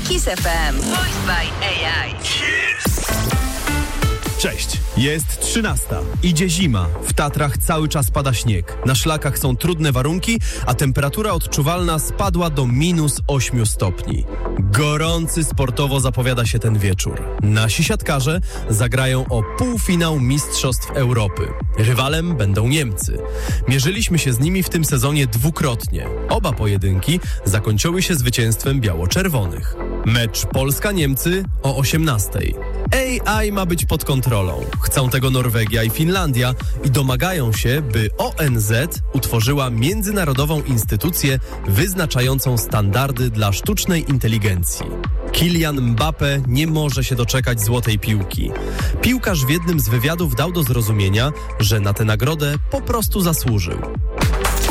Kiss FM. Voiced by AI. Cześć, jest 13. Idzie zima. W Tatrach cały czas pada śnieg. Na szlakach są trudne warunki, a temperatura odczuwalna spadła do -8 stopni. Gorący sportowo zapowiada się ten wieczór. Nasi siatkarze zagrają o półfinał Mistrzostw Europy. Rywalem będą Niemcy. Mierzyliśmy się z nimi w tym sezonie dwukrotnie. Oba pojedynki zakończyły się zwycięstwem biało-czerwonych. Mecz Polska-Niemcy o 18:00. AI ma być pod kontrolą. Chcą tego Norwegia i Finlandia i domagają się, by ONZ utworzyła międzynarodową instytucję wyznaczającą standardy dla sztucznej inteligencji. Kylian Mbappé nie może się doczekać złotej piłki. Piłkarz w jednym z wywiadów dał do zrozumienia, że na tę nagrodę po prostu zasłużył.